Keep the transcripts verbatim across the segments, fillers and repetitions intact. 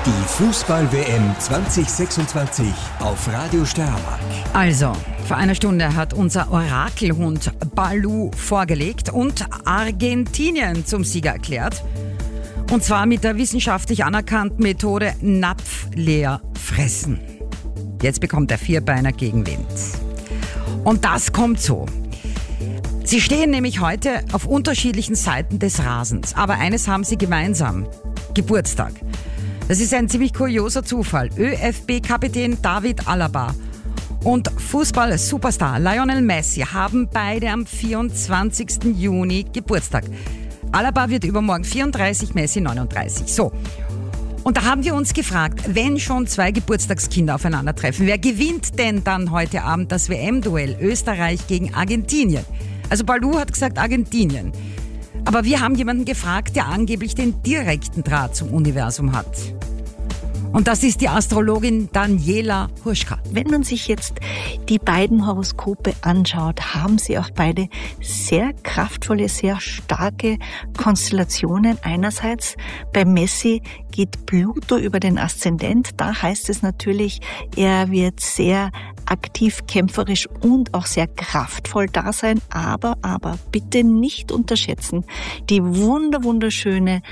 Die Fußball-W M zwanzig sechsundzwanzig auf Radio Steiermark. Also, vor einer Stunde hat unser Orakelhund Baloo vorgelegt und Argentinien zum Sieger erklärt. Und zwar mit der wissenschaftlich anerkannten Methode Napf leer fressen. Jetzt bekommt der Vierbeiner Gegenwind. Und das kommt so. Sie stehen nämlich heute auf unterschiedlichen Seiten des Rasens. Aber eines haben sie gemeinsam. Geburtstag. Das ist ein ziemlich kurioser Zufall. ÖFB-Kapitän David Alaba und Fußball-Superstar Lionel Messi haben beide am vierundzwanzigsten Juni Geburtstag. Alaba wird übermorgen vierunddreißig, Messi neununddreißig. So. Und da haben wir uns gefragt, wenn schon zwei Geburtstagskinder aufeinandertreffen, wer gewinnt denn dann heute Abend das W M-Duell Österreich gegen Argentinien? Also Baloo hat gesagt Argentinien. Aber wir haben jemanden gefragt, der angeblich den direkten Draht zum Universum hat. Und das ist die Astrologin Daniela Hruschka. Wenn man sich jetzt die beiden Horoskope anschaut, haben sie auch beide sehr kraftvolle, sehr starke Konstellationen. Einerseits bei Messi geht Pluto über den Aszendent. Da heißt es natürlich, er wird sehr aktiv, kämpferisch und auch sehr kraftvoll da sein. Aber, aber bitte nicht unterschätzen die wunder, wunderschöne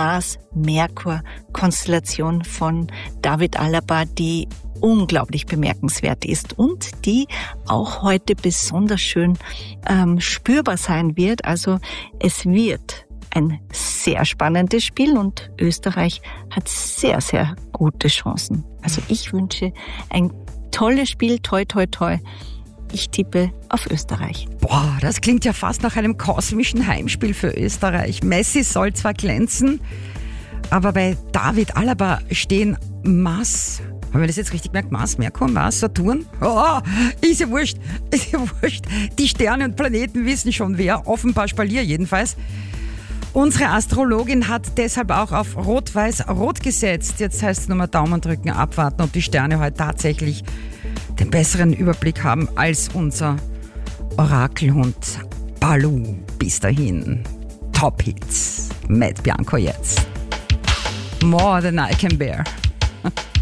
Mars-Merkur-Konstellation von David Alaba, die unglaublich bemerkenswert ist und die auch heute besonders schön ähm, spürbar sein wird. Also es wird ein sehr spannendes Spiel und Österreich hat sehr, sehr gute Chancen. Also ich wünsche ein tolles Spiel, toi, toi, toi. Ich tippe auf Österreich. Boah, das klingt ja fast nach einem kosmischen Heimspiel für Österreich. Messi soll zwar glänzen, aber bei David Alaba stehen Mars, haben wir das jetzt richtig gemerkt? Mars, Merkur, Mars, Saturn? Oh, ist ja wurscht, ist ja wurscht. Die Sterne und Planeten wissen schon wer, offenbar Spalier jedenfalls. Unsere Astrologin hat deshalb auch auf Rot-Weiß-Rot gesetzt. Jetzt heißt es nur mal Daumen drücken, abwarten, ob die Sterne heute tatsächlich den besseren Überblick haben als unser Orakelhund Baloo. Bis dahin, Top Hits. Matt Bianco jetzt. More than I can bear.